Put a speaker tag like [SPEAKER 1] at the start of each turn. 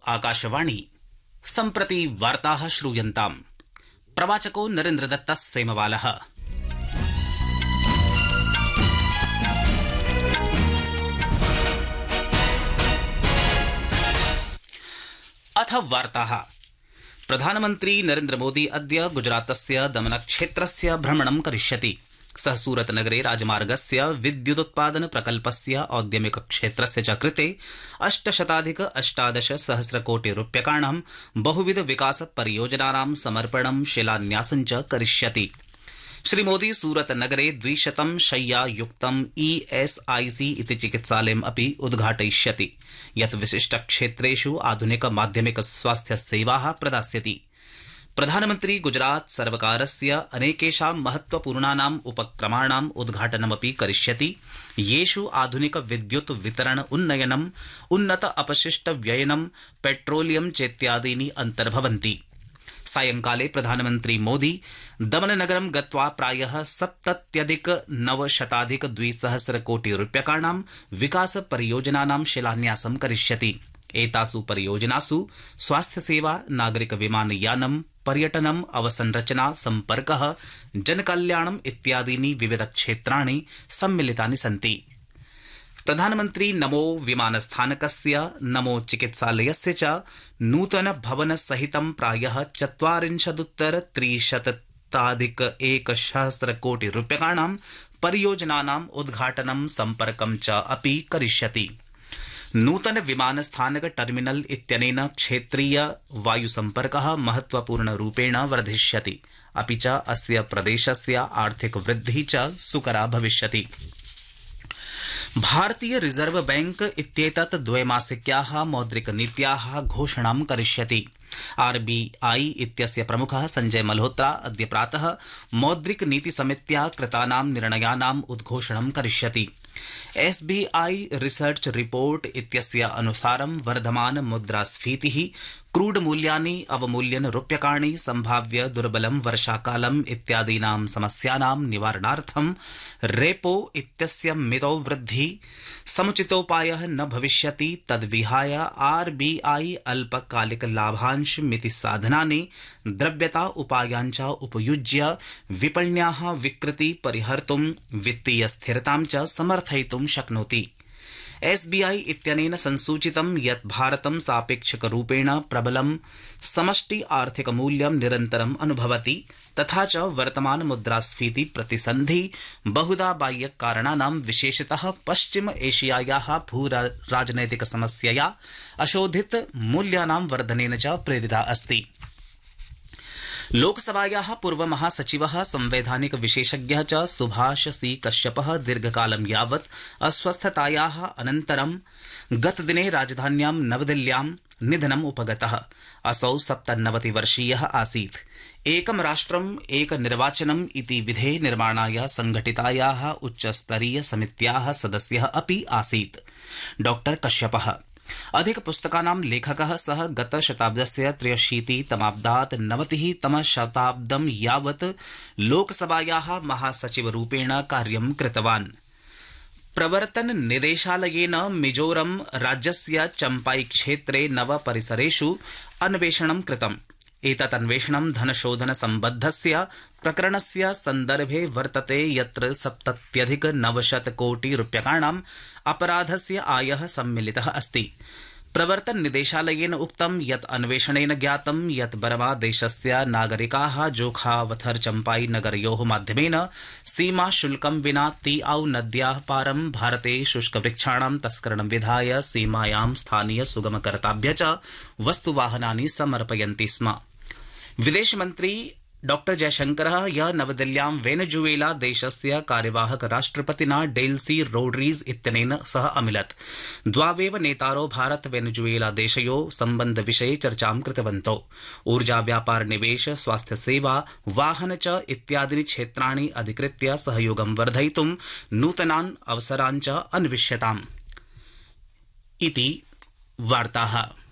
[SPEAKER 1] आकाशवाणी सम्प्रति वार्ताः श्रूयन्ताम्। प्रवाचको नरेन्द्रदत्तः सेमवालः। अथ वार्ताः। प्रधानमन्त्री नरेन्द्र मोदी अद्य गुजरातस्य दमनक्षेत्रस्य भ्रमणं करिष्यति। सः सूरतनगरे राजमार्गस्य विद्युदुत्पादन प्रकल्पस्य औद्यमिकक्षेत्रस्य च कृते 818 कोटिरूप्यकाणां बहुविध विकास परियोजनानां समर्पणं शिलान्यासं च करिष्यति। श्रीमोदी सूरतनगरे 200 शय्यायुक्तं ESIC इति चिकित्सालयम् अपि उद्घाटयिष्यति, यत् विशिष्टक्षेत्रेषु आधुनिक माध्यमिक स्वास्थ्य सेवाः प्रदास्यति। प्रधानमन्त्री गुजरात सर्वकारस्य अनेकेषां महत्वपूर्णानाम् उपक्रमाणाम् उद्घाटनमपि करिष्यति, येषु आधुनिक विद्युत् वितरण उन्नयनम्, उन्नत अपशिष्ट व्ययनं, पेट्रोलियम चेत्यादीनि अन्तर्भवन्ति। सायंकाले प्रधानमन्त्री मोदी दमननगरं गत्वा प्रायः 70,900 कोटिरूप्यकाणां विकास परियोजनानां शिलान्यासं करिष्यति। एतासु परियोजनासु स्वास्थ्यसेवा, नागरिक विमानयानं, पर्यटनम्, अवसंरचना, सम्पर्कः, जनकल्याणम् इत्यादीनि विविध क्षेत्राणि सम्मिलितानि सन्ति। प्रधानमन्त्री नमो विमानस्थानकस्य, नमो चिकित्सालयस्य च नूतन भवन सहितं प्रायः 40,300 कोटिरूप्यकाणां परियोजनानाम् उद्घाटनं, सम्पर्कं च अपि करिष्यति। नूतन विमानस्थानक टर्मिनल इत्यनेन क्षेत्रीय वायुसम्पर्कः महत्वपूर्णरूपेण वर्धिष्यति, अपि च अस्य प्रदेशस्य आर्थिक वृद्धिः च सुकरा भविष्यति। भारतीय रिजर्व बैंक इत्येतत् द्वैमासिक्याः मौद्रिकनीत्याः घोषणां करिष्यति। RBI इत्यस्य प्रमुखः संजय मल्होत्रा अद्य प्रातः मौद्रिकनीतिसमित्या कृतानां निर्णयानाम् उद्घोषणं करिष्यति। SBI रिसर्च रिपोर्ट इत्यस्य अनुसारं वर्धमान मुद्रास्फीतिः, क्रूड मूल्यानि अवमूल्यन रूप्यकाणि, संभाव्य दुर्बलं वर्षाकालम् इत्यादीनां समस्यानां निवारणार्थं रेपो इत्यस्य मितौ वृद्धि समुचितोपायः न भविष्यति। तद्विहाय RBI अल्पकालिक लाभांश मिति साधनानि, द्रव्यता उपायान् च उपयुज्य विपण्याः विकृति परिहर्तुं, वित्तीय स्थिरतां च समर्थयितुं शक्नोति। SBI इत्यनेन संसूचितं यत् भारतं सापेक्षिकरूपेण प्रबलं समष्टि आर्थिक मूल्यं निरन्तरम् अनुभवति, तथा च वर्तमान मुद्रास्फीति प्रतिसन्धि बहुधा बाह्य कारणानां, विशेषतः पश्चिम एशियायाः भूराजनैतिक समस्यया अशोधित मूल्यानां वर्धनेन च प्रेरिता अस्ति। लोकसभायाः पूर्व महासचिवः, संवैधानिक विशेषज्ञः च सुभाष सी कश्यपः दीर्घकालं यावत् अस्वस्थतायाः अनन्तरं गतदिने राजधान्यां नवदिल्ल्यां निधनम् उपगतः। असौ 97 वर्षीयः आसीत्। एकं राष्ट्रम् एक निर्वाचनम् इति विधे निर्माणाय संघटितायाः उच्चस्तरीय समित्याः सदस्यः अपि आसीत्। डॉ कश्यपः अधिक पुस्तकानां लेखकः। सः गतशताब्दस्य 83तमाब्दात् 90तमशताब्दं यावत् लोकसभायाः महासचिवरूपेण कार्यं कृतवान्। प्रवर्तन निदेशालयेन मिजोरम राज्यस्य चम्पाई क्षेत्रे 9 परिसरेषु अन्वेषणं कृतम्। एतत् अन्वेषणं धनशोधन सम्बद्धस्य प्रकरणस्य सन्दर्भे वर्तते, यत्र 70,900 कोटिरूप्यकाणाम् अपराधस्य आयः सम्मिलितः अस्ति। प्रवर्तन निदेशालयेन उक्तं यत् अन्वेषणेन ज्ञातं यत् बर्मा देशस्य नागरिकाः जोखावथर चम्पाई नगरयोः माध्यमेन सीमा शुल्कं विना तीआउ नद्याः पारं भारते शुष्कवृक्षाणां तस्करणं विधाय सीमायां स्थानीय सुगमकर्ताभ्य च वस्तुवाहनानि समर्पयन्ति स्म। विदेशमन्त्री डॉ जयशंकरः ह्यः नवदिल्ल्यां वेनेजुएला देशस्य कार्यवाहक राष्ट्रपतिना डेल्सी रोड्रीज इत्यनेन सह अमिलत्। द्वावेव नेतारो भारत वेनेजुएला देशयोः सम्बन्धविषये चर्चां कृतवन्तौ। ऊर्जा, व्यापार, निवेश, स्वास्थ्य सेवा, वाहन च इत्यादीनि क्षेत्राणि अधिकृत्य सहयोगं वर्धयितुं नूतनान् अवसरान् च अन्विष्यताम्। इति वार्ताः।